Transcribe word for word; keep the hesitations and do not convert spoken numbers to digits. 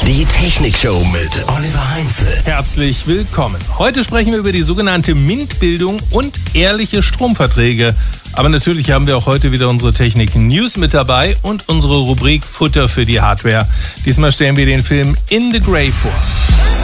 Die Technikshow mit Oliver Heinze. Herzlich willkommen. Heute sprechen wir über die sogenannte MINT-Bildung und ehrliche Stromverträge. Aber natürlich haben wir auch heute wieder unsere Technik-News mit dabei und unsere Rubrik Futter für die Hardware. Diesmal stellen wir den Film In the Grey vor.